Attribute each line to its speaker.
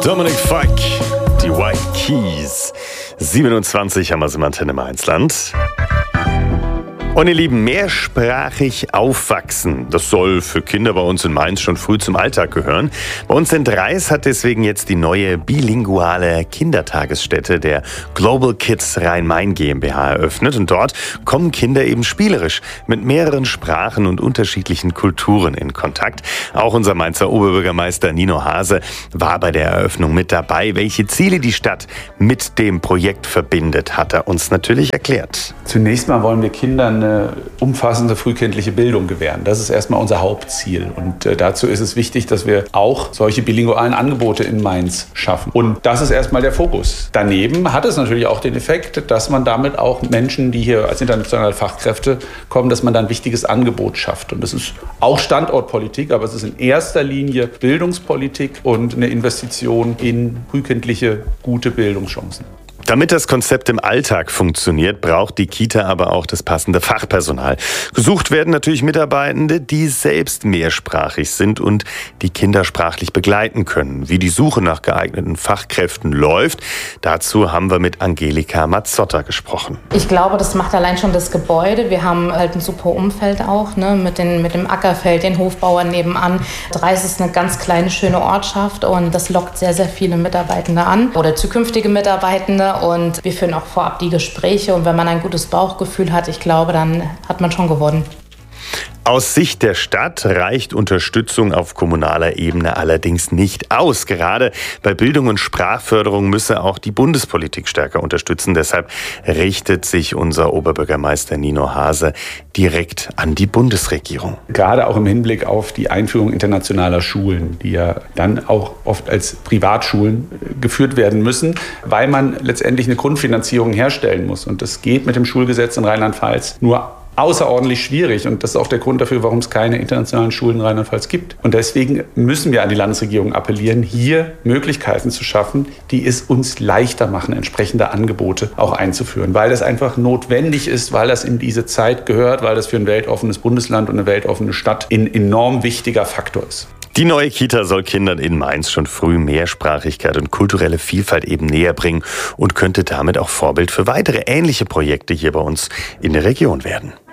Speaker 1: Dominic Fike, die White Keys. 27 haben wir es im Antenne Mainzland. Und ihr Lieben, mehrsprachig aufwachsen, das soll für Kinder bei uns in Mainz schon früh zum Alltag gehören. Bei uns in Dreis hat deswegen jetzt die neue bilinguale Kindertagesstätte der Global Kids Rhein-Main GmbH eröffnet. Und dort kommen Kinder eben spielerisch mit mehreren Sprachen und unterschiedlichen Kulturen in Kontakt. Auch unser Mainzer Oberbürgermeister Nino Hase war bei der Eröffnung mit dabei. Welche Ziele die Stadt mit dem Projekt verbindet, hat er uns natürlich erklärt.
Speaker 2: Zunächst mal wollen wir Kindern eine umfassende frühkindliche Bildung gewähren. Das ist erstmal unser Hauptziel. Und dazu ist es wichtig, dass wir auch solche bilingualen Angebote in Mainz schaffen. Und das ist erstmal der Fokus. Daneben hat es natürlich auch den Effekt, dass man damit auch Menschen, die hier als internationale Fachkräfte kommen, dass man dann ein wichtiges Angebot schafft. Und das ist auch Standortpolitik, aber es ist in erster Linie Bildungspolitik und eine Investition in frühkindliche gute Bildungschancen.
Speaker 1: Damit das Konzept im Alltag funktioniert, braucht die Kita aber auch das passende Fachpersonal. Gesucht werden natürlich Mitarbeitende, die selbst mehrsprachig sind und die Kinder sprachlich begleiten können. Wie die Suche nach geeigneten Fachkräften läuft, dazu haben wir mit Angelika Mazzotta gesprochen.
Speaker 3: Ich glaube, das macht allein schon das Gebäude. Wir haben halt ein super Umfeld auch, mit dem Ackerfeld, den Hofbauern nebenan. Dreis ist eine ganz kleine, schöne Ortschaft und das lockt sehr, sehr viele Mitarbeitende an oder zukünftige Mitarbeitende. Und wir führen auch vorab die Gespräche. Und wenn man ein gutes Bauchgefühl hat, ich glaube, dann hat man schon gewonnen.
Speaker 1: Aus Sicht der Stadt reicht Unterstützung auf kommunaler Ebene allerdings nicht aus. Gerade bei Bildung und Sprachförderung müsse auch die Bundespolitik stärker unterstützen. Deshalb richtet sich unser Oberbürgermeister Nino Hase direkt an die Bundesregierung.
Speaker 2: Gerade auch im Hinblick auf die Einführung internationaler Schulen, die ja dann auch oft als Privatschulen geführt werden müssen, weil man letztendlich eine Grundfinanzierung herstellen muss. Und das geht mit dem Schulgesetz in Rheinland-Pfalz nur außerordentlich schwierig. Und das ist auch der Grund dafür, warum es keine internationalen Schulen in Rheinland-Pfalz gibt. Und deswegen müssen wir an die Landesregierung appellieren, hier Möglichkeiten zu schaffen, die es uns leichter machen, entsprechende Angebote auch einzuführen. Weil das einfach notwendig ist, weil das in diese Zeit gehört, weil das für ein weltoffenes Bundesland und eine weltoffene Stadt ein enorm wichtiger Faktor ist.
Speaker 1: Die neue Kita soll Kindern in Mainz schon früh Mehrsprachigkeit und kulturelle Vielfalt eben näher bringen und könnte damit auch Vorbild für weitere ähnliche Projekte hier bei uns in der Region werden.